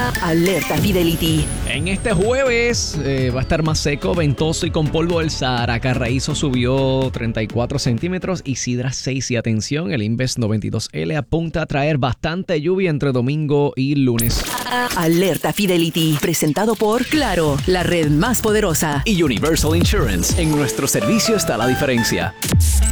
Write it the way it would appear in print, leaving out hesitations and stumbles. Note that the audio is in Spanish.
Alerta Fidelity. En este jueves va a estar más seco, ventoso y con polvo del Sahara. Carraízo subió 34 centímetros y Sidra 6. Y atención, el Inves 92L apunta a traer bastante lluvia entre domingo y lunes. Alerta Fidelity. Presentado por Claro, la red más poderosa. Y Universal Insurance. En nuestro servicio está la diferencia.